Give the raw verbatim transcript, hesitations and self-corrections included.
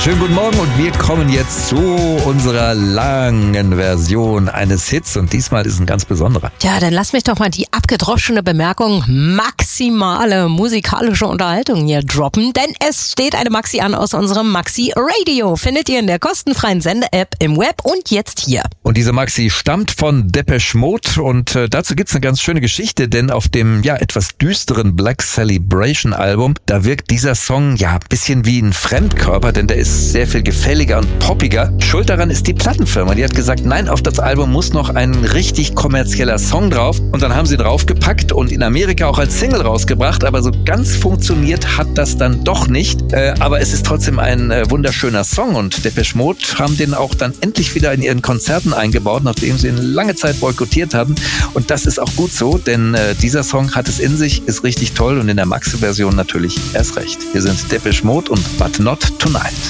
schönen guten Morgen und wir kommen jetzt zu unserer langen Version eines Hits und diesmal ist ein ganz besonderer. Ja, dann lass mich doch mal die abgedroschene Bemerkung maximale musikalische Unterhaltung hier droppen, denn es steht eine Maxi an aus unserem Maxi Radio. Findet ihr in der kostenfreien Sende-App im Web und jetzt hier. Und diese Maxi stammt von Depeche Mode und äh, dazu gibt's eine ganz schöne Geschichte, denn auf dem ja etwas düsteren Black Celebration Album, da wirkt dieser Song ja ein bisschen wie ein Fremdkörper, denn der ist sehr viel gefälliger und poppiger. Schuld daran ist die Plattenfirma. Die hat gesagt, nein, auf das Album muss noch ein richtig kommerzieller Song drauf. Und dann haben sie draufgepackt und in Amerika auch als Single rausgebracht. Aber so ganz funktioniert hat das dann doch nicht. Äh, aber es ist trotzdem ein äh, wunderschöner Song. Und Depeche Mode haben den auch dann endlich wieder in ihren Konzerten eingebaut, nachdem sie ihn lange Zeit boykottiert haben. Und das ist auch gut so, denn äh, dieser Song hat es in sich, ist richtig toll. Und in der Maxi-Version natürlich erst recht. Wir sind Depeche Mode und But Not Tonight.